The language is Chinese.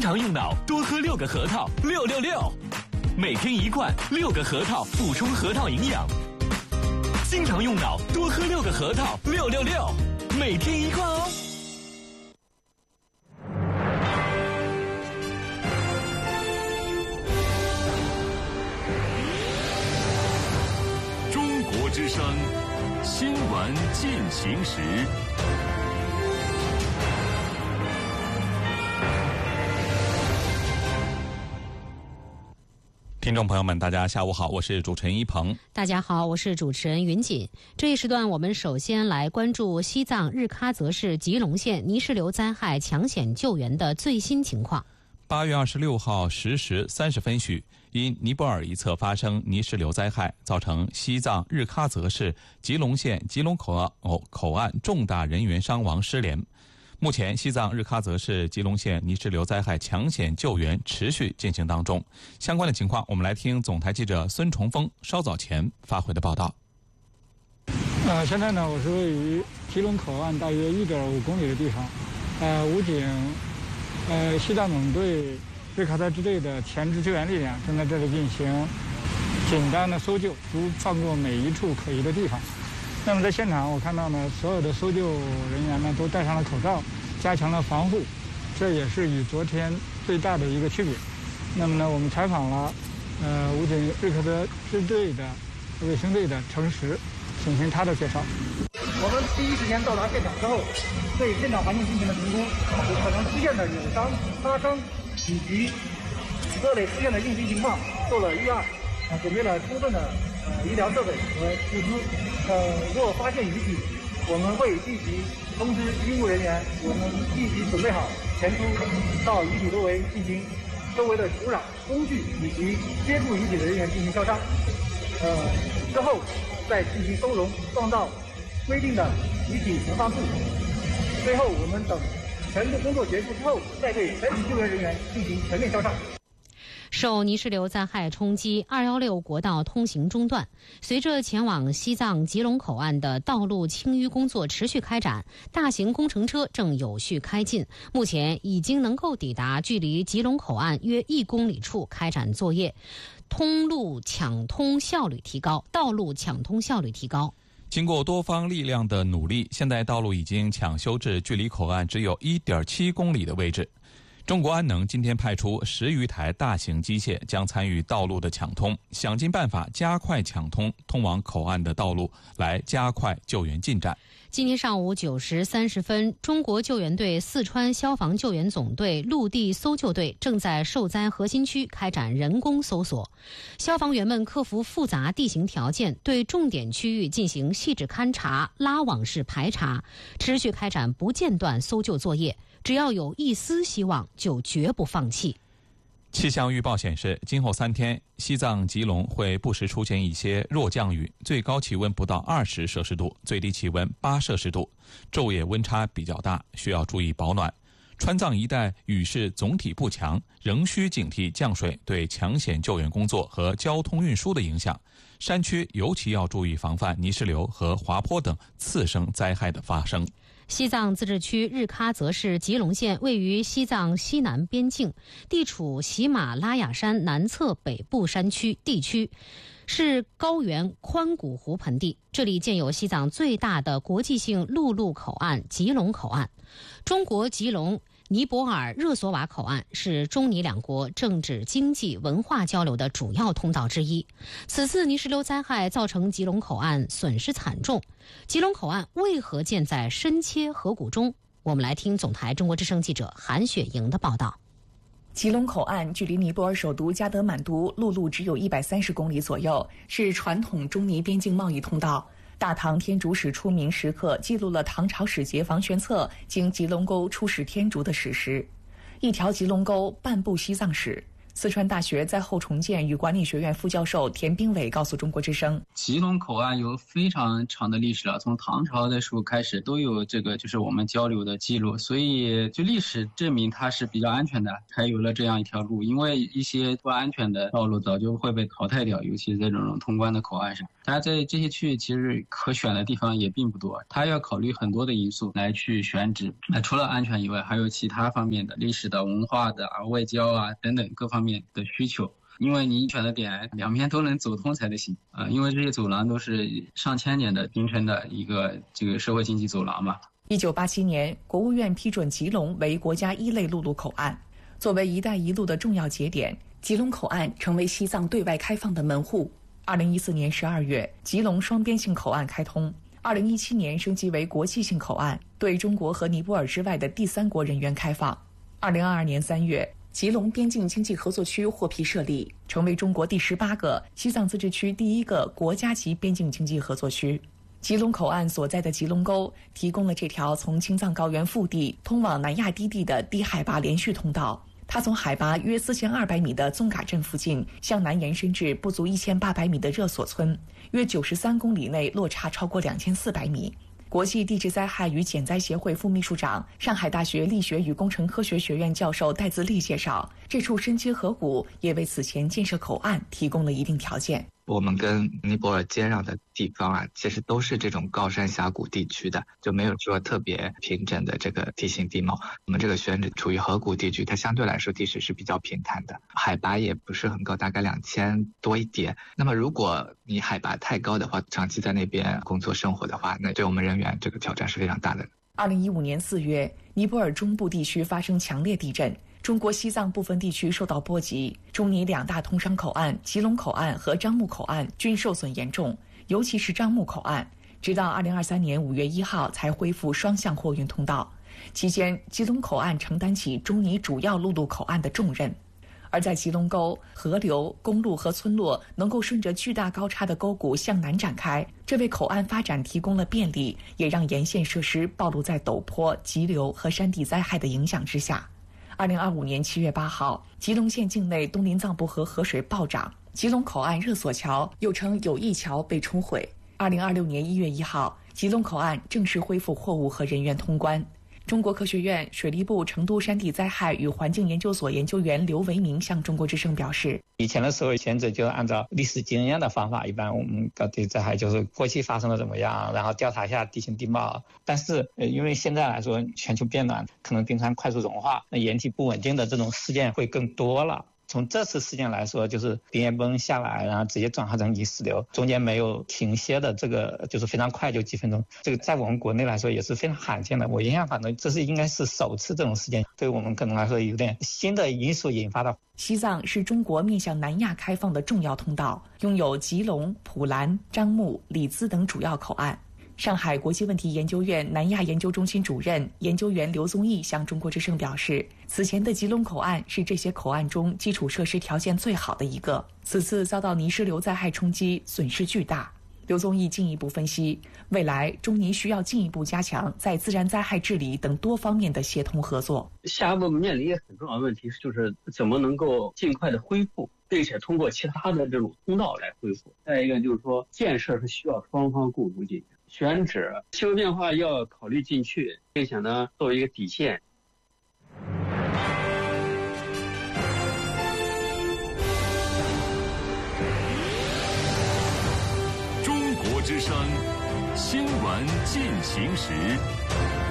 常用脑，多喝6个核桃，666。每天1罐，6个核桃补充核桃营养。经常用脑，多喝6个核桃，666。每天1罐哦。 中国之声新闻进行时。 听众朋友们，大家下午好，我是主持人一鹏。 大家好，我是主持人云锦。这一时段我们首先来关注西藏日喀则市吉隆县泥石流灾害抢险救援的最新情况。 8月26号10时30分许，因尼泊尔一侧发生泥石流灾害，造成西藏日喀则市吉隆县吉隆口岸重大人员伤亡失联。目前，西藏日喀则市吉隆县泥石流灾害抢险救援持续进行当中。相关的情况，我们来听总台记者孙崇峰稍早前发回的报道。 现在呢，我是位于吉隆口岸大约1.5公里的地方。武警、西藏总队、日喀则支队的前置救援力量正在这里进行紧张的搜救，不放过每一处可疑的地方。那么在现场，我看到呢，所有的搜救人员呢都戴上了口罩，加强了防护，这也是与昨天最大的一个区别。那么呢，我们采访了武警日喀则支队的卫生队的程实，请听他的介绍。 我们第一时间到达现场之后，对现场环境进行了评估，有可能出现的有伤、擦伤以及各类出现的应急情况做了预案，准备了充分的医疗设备和物资。如果发现遗体，我们会立即通知医务人员，我们立即准备好前出到遗体周围进行周围的土壤、工具以及接触遗体的人员进行消杀。之后再进行收容，放到规定的遗体存放处。最后，我们等全部工作结束之后，再对全体救援人员进行全面消杀。 受泥石流灾害冲击，216国道通行中断。随着前往西藏吉隆口岸的道路清淤工作持续开展，大型工程车正有序开进，目前已经能够抵达距离吉隆口岸约1公里处开展作业，道路抢通效率提高。 经过多方力量的努力，现在道路已经抢修至距离口岸只有1.7公里的位置。中国安能今天派出10余台大型机械，将参与道路的抢通，想尽办法加快抢通通往口岸的道路，来加快救援进展。 今天上午9时30分，中国救援队四川消防救援总队陆地搜救队正在受灾核心区开展人工搜索。消防员们克服复杂地形条件，对重点区域进行细致勘察、拉网式排查，持续开展不间断搜救作业。只要有一丝希望，就绝不放弃。 气象预报显示，今后3天，西藏吉隆会不时出现一些弱降雨，最高气温不到20摄氏度，最低气温8摄氏度，昼夜温差比较大，需要注意保暖。川藏一带雨势总体不强，仍需警惕降水对抢险救援工作和交通运输的影响。山区尤其要注意防范泥石流和滑坡等次生灾害的发生。 西藏自治区日喀则市吉隆县位于西藏西南边境，地处喜马拉雅山南侧北部山区地区，是高原宽谷湖盆地。这里建有西藏最大的国际性陆路口岸吉隆口岸。中国吉隆尼泊尔热索瓦口岸是中尼两国政治、经济、文化交流的主要通道之一。此次泥石流灾害造成吉隆口岸损失惨重，吉隆口岸为何建在深切河谷中？我们来听总台中国之声记者韩雪莹的报道。 吉隆口岸距离尼泊尔首都加德满都陆路只有130公里左右，是传统中尼边境贸易通道。大唐天竺使出名时刻记录了唐朝使节房玄策经吉隆沟出使天竺的史实。一条吉隆沟半部西藏史， 四川大学灾后重建与管理学院副教授田兵伟告诉中国之声， 吉隆口岸有非常长的历史了，从唐朝的时候开始都有这个就是我们交流的记录，所以就历史证明它是比较安全的，才有了这样一条路。因为一些不安全的道路早就会被淘汰掉，尤其在这种通关的口岸上。大家在这些区域其实可选的地方也并不多，它要考虑很多的因素来去选址。除了安全以外，还有其他方面的历史的、文化的、外交啊等等各方面的需求。因为你选的点两边都能走通才得行啊，因为这些走廊都是上千年的形成的一个这个社会经济走廊嘛。 1987年，国务院批准吉隆为国家1类陆路口岸。作为“一带一路”的重要节点，吉隆口岸成为西藏对外开放的门户。2014年12月，吉隆双边性口岸开通。2017年升级为国际性口岸，对中国和尼泊尔之外的第三国人员开放。2022年3月，吉隆边境经济合作区获批设立，成为中国第18个、西藏自治区第1个国家级边境经济合作区。吉隆口岸所在的吉隆沟提供了这条从青藏高原腹地通往南亚低地的低海拔连续通道。它从海拔约4200米的宗嘎镇附近向南延伸至不足1800米的热索村，约93公里内落差超过2400米。国际地质灾害与减灾协会副秘书长、上海大学力学与工程科学学院教授戴自立介绍，这处深切河谷也为此前建设口岸提供了一定条件。 我们跟尼泊尔接壤的地方啊，其实都是这种高山峡谷地区的，就没有说特别平整的这个地形地貌。我们这个选址处于河谷地区，它相对来说地势是比较平坦的，海拔也不是很高，大概2000多一点。那么如果你海拔太高的话，长期在那边工作生活的话，那对我们人员这个挑战是非常大的。 2015年4月，尼泊尔中部地区发生强烈地震，中国西藏部分地区受到波及，中尼2大通商口岸吉隆口岸和樟木口岸均受损严重，尤其是樟木口岸，直到2023年5月1号才恢复双向货运通道。期间，吉隆口岸承担起中尼主要陆路口岸的重任。而在吉隆沟，河流、公路和村落能够顺着巨大高差的沟谷向南展开，这为口岸发展提供了便利，也让沿线设施暴露在陡坡、急流和山地灾害的影响之下。2025年7月8号，吉隆县境内东林藏布河河水暴涨，吉隆口岸热索桥又称友谊桥被冲毁。2026年1月1号，吉隆口岸正式恢复货物和人员通关。中国科学院水利部成都山地灾害与环境研究所研究员刘维明向中国之声表示， 以前的时候选址就按照历史经验的方法，一般我们搞地灾害就是过去发生了怎么样，然后调查一下地形地貌。但是因为现在来说全球变暖，可能冰川快速融化，那岩体不稳定的这种事件会更多了。从这次事件来说，就是冰岩崩下来，然后直接转化成泥石流，中间没有停歇的，这个就是非常快，就几分钟。这个在我们国内来说也是非常罕见的。我印象反正这是应该是首次这种事件，对我们可能来说有点新的因素引发的。 西藏是中国面向南亚开放的重要通道，拥有吉隆、普兰、樟木、里兹等主要口岸。上海国际问题研究院南亚研究中心主任研究员刘宗义向中国之声表示，此前的吉隆口岸是这些口岸中基础设施条件最好的一个，此次遭到泥石流灾害冲击，损失巨大。刘宗义进一步分析，未来中尼需要进一步加强在自然灾害治理等多方面的协同合作。 下一步面临一个很重要的问题，就是怎么能够尽快的恢复，并且通过其他的这种通道来恢复。再一个就是说，建设是需要双方共同进行，选址、气候变化要考虑进去，并且呢作为一个底线。 中国之声新闻进行时。